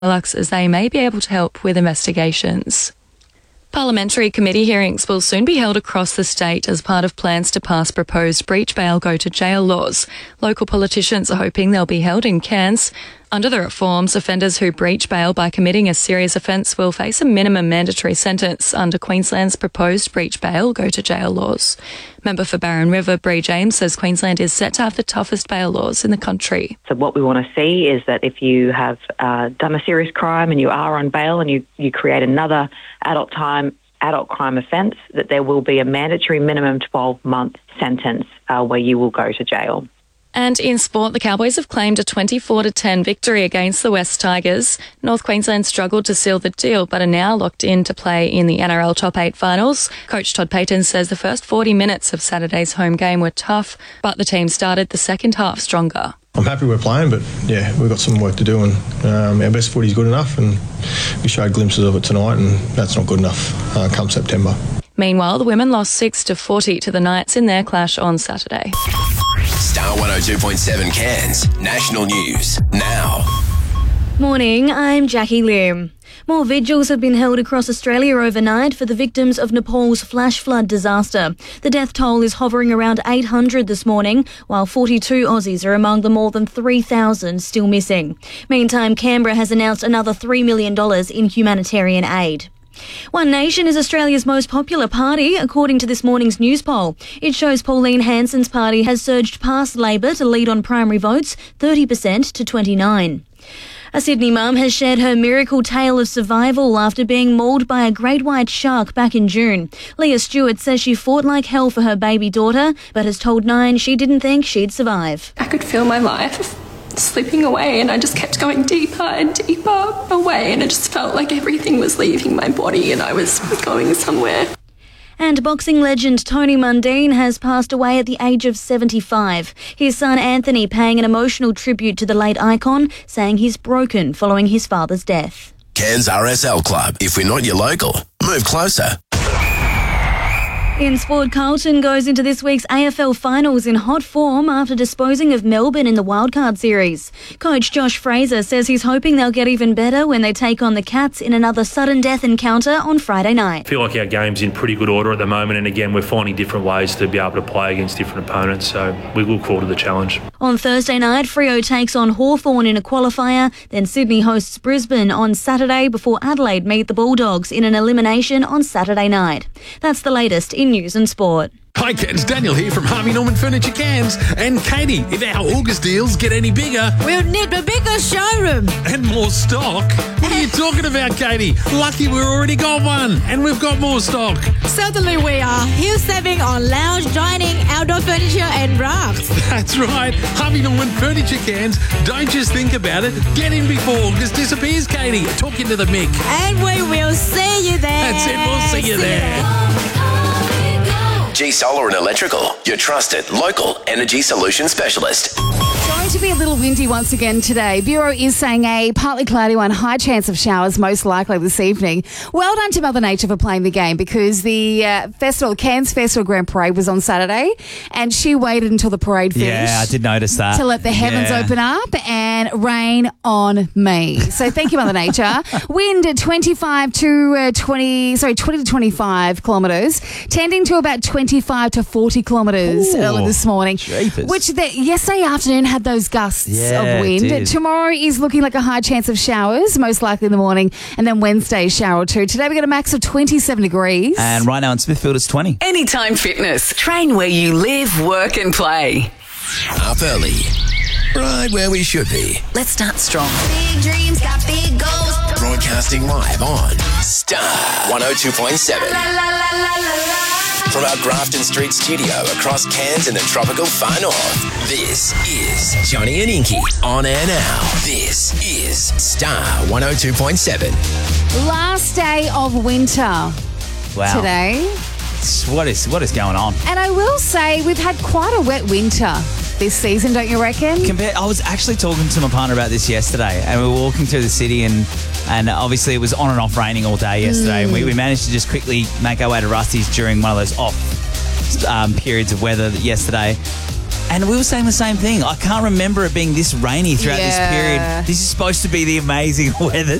Lux as they may be able to help with investigations. Parliamentary committee hearings will soon be held across the state as part of plans to pass proposed breach bail go to jail laws. Local politicians are hoping they'll be held in Cairns. Under the reforms, offenders who breach bail by committing a serious offence will face a minimum mandatory sentence under Queensland's proposed breach bail go to jail laws. Member for Barron River, Bree James, says Queensland is set to have the toughest bail laws in the country. So what we want to see is that if you have done a serious crime and you are on bail and you create another adult crime offence, that there will be a mandatory minimum 12-month sentence where you will go to jail. And in sport, the Cowboys have claimed a 24-10 victory against the West Tigers. North Queensland struggled to seal the deal, but are now locked in to play in the NRL Top 8 finals. Coach Todd Payton says the first 40 minutes of Saturday's home game were tough, but the team started the second half stronger. I'm happy we're playing, but yeah, we've got some work to do, and our best footy is good enough, and we showed glimpses of it tonight, and that's not good enough come September. Meanwhile, the women lost 6-40 to the Knights in their clash on Saturday. Star 102.7 Cairns, national news now. Morning, I'm Jackie Lim. More vigils have been held across Australia overnight for the victims of Nepal's flash flood disaster. The death toll is hovering around 800 this morning, while 42 Aussies are among the more than 3,000 still missing. Meantime, Canberra has announced another $3 million in humanitarian aid. One Nation is Australia's most popular party, according to this morning's news poll. It shows Pauline Hanson's party has surged past Labor to lead on primary votes, 30% to 29%. A Sydney mum has shared her miracle tale of survival after being mauled by a great white shark back in June. Leah Stewart says she fought like hell for her baby daughter, but has told Nine she didn't think she'd survive. I could feel my life slipping away, and I just kept going deeper and deeper away, and it just felt like everything was leaving my body and I was going somewhere. And boxing legend Tony Mundine has passed away at the age of 75. His son Anthony paying an emotional tribute to the late icon, saying he's broken following his father's death. Cairns RSL Club. If we're not your local, move closer. In sport, Carlton goes into this week's AFL finals in hot form after disposing of Melbourne in the wildcard series. Coach Josh Fraser says he's hoping they'll get even better when they take on the Cats in another sudden death encounter on Friday night. I feel like our game's in pretty good order at the moment, and again, we're finding different ways to be able to play against different opponents, so we look forward to the challenge. On Thursday night, Freo takes on Hawthorn in a qualifier, then Sydney hosts Brisbane on Saturday before Adelaide meet the Bulldogs in an elimination on Saturday night. That's the latest in news and sport. Hi kids, Daniel here from Harvey Norman Furniture Cairns. And Katie, if our August deals get any bigger, we'll need a bigger showroom. And more stock? What are you talking about, Katie? Lucky we've already got one and we've got more stock. Certainly we are. Huge saving on lounge, dining, outdoor furniture and rugs. That's right. Harvey Norman Furniture Cairns. Don't just think about it. Get in before August disappears, Katie. Talk into the mic. And we will see you there. That's it. We'll see you there. G Solar and Electrical, your trusted local energy solution specialist. Going to be a little windy once again today. Bureau is saying a partly cloudy one, high chance of showers most likely this evening. Well done to Mother Nature for playing the game, because the Cairns Festival Grand Parade was on Saturday and she waited until the parade finished. Yeah, I did notice that. To let the heavens open up and rain on me. So thank you, Mother Nature. Wind at 20 to 25 kilometres, tending to about 25 to 40 kilometres early this morning. Jeepers. Which yesterday afternoon had those gusts of wind. Tomorrow is looking like a high chance of showers, most likely in the morning, and then Wednesday shower too. Today we got a max of 27 degrees. And right now in Smithfield it's 20. Anytime Fitness. Train where you live, work and play. Up early, right where we should be. Let's start strong. Big dreams got big goals. Broadcasting live on Star 102.7. From our Grafton Street studio across Cairns and the tropical far north, this is Johnny and Inky on air now. This is Star 102.7. Last day of winter today. What is going on? And I will say we've had quite a wet winter this season, don't you reckon? I was actually talking to my partner about this yesterday, and we were walking through the city, and obviously it was on and off raining all day yesterday, and we managed to just quickly make our way to Rusty's during one of those off periods of weather yesterday. And we were saying the same thing. I can't remember it being this rainy throughout this period. This is supposed to be the amazing weather